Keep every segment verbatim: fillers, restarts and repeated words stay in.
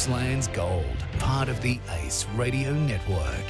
Gippsland's Gold, part of the Ace Radio Network.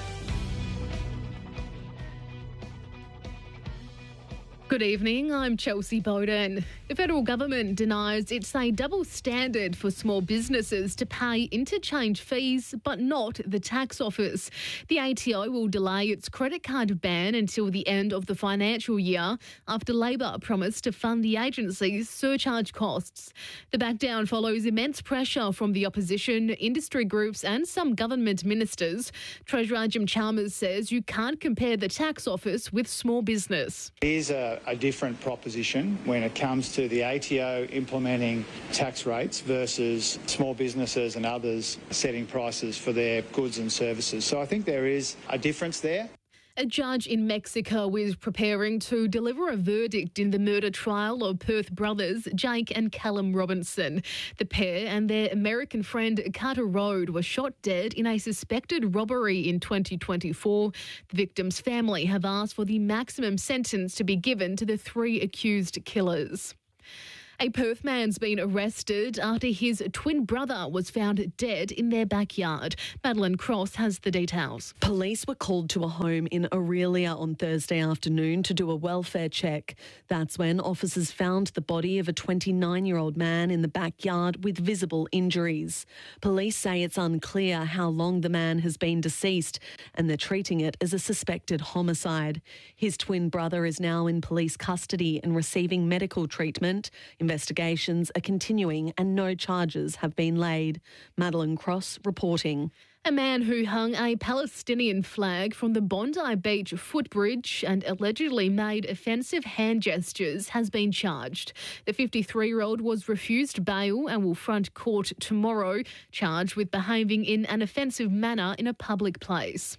Good evening, I'm Chelsea Bowden. The federal government denies it's a double standard for small businesses to pay interchange fees, but not the tax office. The A T O will delay its credit card ban until the end of the financial year after Labor promised to fund the agency's surcharge costs. The backdown follows immense pressure from the opposition, industry groups and some government ministers. Treasurer Jim Chalmers says you can't compare the tax office with small business. Here's a a different proposition when it comes to the A T O implementing tax rates versus small businesses and others setting prices for their goods and services. So I think there is a difference there. A judge in Mexico is preparing to deliver a verdict in the murder trial of Perth brothers Jake and Callum Robinson. The pair and their American friend Carter Road were shot dead in a suspected robbery in twenty twenty-four. The victims' family have asked for the maximum sentence to be given to the three accused killers. A Perth man's been arrested after his twin brother was found dead in their backyard. Madeline Cross has the details. Police were called to a home in Aurelia on Thursday afternoon to do a welfare check. That's when officers found the body of a twenty-nine-year-old man in the backyard with visible injuries. Police say it's unclear how long the man has been deceased and they're treating it as a suspected homicide. His twin brother is now in police custody and receiving medical treatment. Investigations are continuing and no charges have been laid. Madeline Cross reporting. A man who hung a Palestinian flag from the Bondi Beach footbridge and allegedly made offensive hand gestures has been charged. The fifty-three-year-old was refused bail and will front court tomorrow, charged with behaving in an offensive manner in a public place.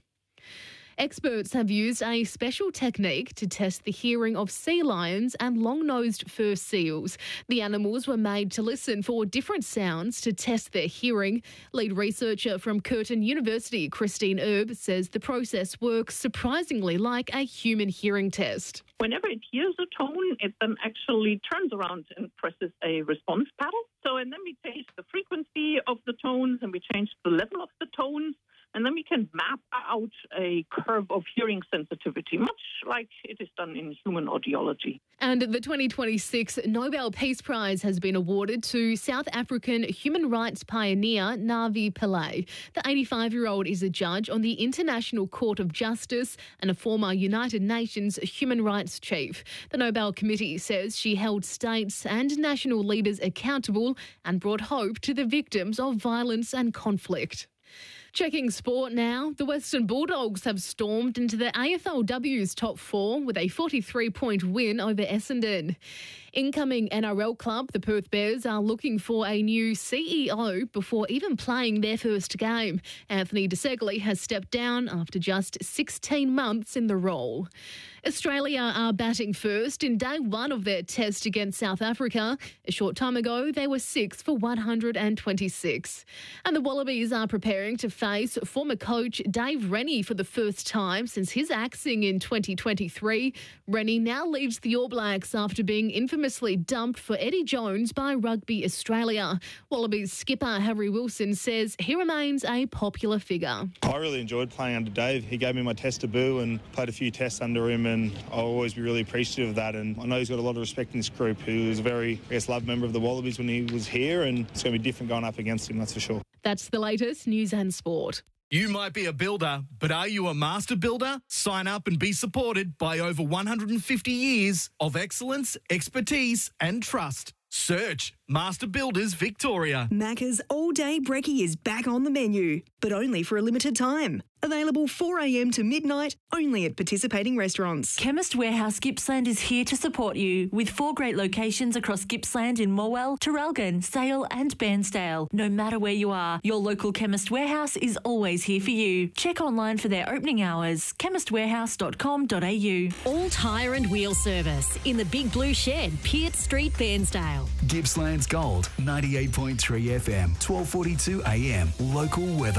Experts have used a special technique to test the hearing of sea lions and long-nosed fur seals. The animals were made to listen for different sounds to test their hearing. Lead researcher from Curtin University, Christine Erb, says the process works surprisingly like a human hearing test. Whenever it hears a tone, it then actually turns around and presses a response paddle. So, and then we change the frequency of the tones and we change the level of the tones. And then we can map out a curve of hearing sensitivity, much like it is done in human audiology. And the twenty twenty-six Nobel Peace Prize has been awarded to South African human rights pioneer Navi Pillay. The eighty-five-year-old is a judge on the International Court of Justice and a former United Nations human rights chief. The Nobel Committee says she held states and national leaders accountable and brought hope to the victims of violence and conflict. Checking sport now, the Western Bulldogs have stormed into the A F L W's top four with a forty-three point win over Essendon. Incoming N R L club, the Perth Bears, are looking for a new C E O before even playing their first game. Anthony De Segli has stepped down after just sixteen months in the role. Australia are batting first in day one of their test against South Africa. A short time ago, they were six for one hundred twenty-six. And the Wallabies are preparing to face former coach Dave Rennie for the first time since his axing in twenty twenty-three. Rennie now leads the All Blacks after being infamously dumped for Eddie Jones by Rugby Australia. Wallabies skipper Harry Wilson says he remains a popular figure. I really enjoyed playing under Dave. He gave me my test debut and played a few tests under him, and I'll always be really appreciative of that. And I know he's got a lot of respect in this group. He was a very, I guess, loved member of the Wallabies when he was here, and it's going to be different going up against him, that's for sure. That's the latest news and sport. You might be a builder, but are you a master builder? Sign up and be supported by over one hundred fifty years of excellence, expertise and trust. Search Master Builders Victoria. Macca's All Day Brekkie is back on the menu, but only for a limited time. Available four a.m. to midnight, only at participating restaurants. Chemist Warehouse Gippsland is here to support you with four great locations across Gippsland in Morwell, Traralgon, Sale and Bairnsdale. No matter where you are, your local Chemist Warehouse is always here for you. Check online for their opening hours, chemist warehouse dot com dot a u. All Tyre and Wheel Service in the Big Blue Shed, Piat Street, Bairnsdale. Gippsland's Gold, ninety-eight point three F M, twelve forty-two a m. Local weather.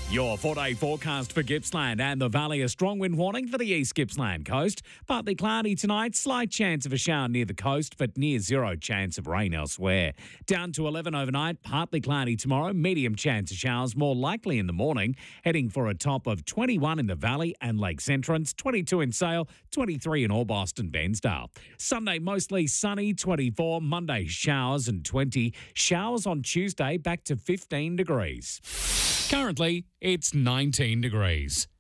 Your four-day forecast for Gippsland and the Valley. A strong wind warning for the East Gippsland coast. Partly cloudy tonight, slight chance of a shower near the coast, but near zero chance of rain elsewhere. Down to eleven overnight, partly cloudy tomorrow, medium chance of showers, more likely in the morning. Heading for a top of twenty-one in the Valley and Lakes Entrance, twenty-two in Sale, twenty-three in Orbost and Bensdale. Sunday, mostly sunny, twenty-four. Monday, showers and twenty. Showers on Tuesday, back to fifteen degrees. Currently, it's nineteen degrees.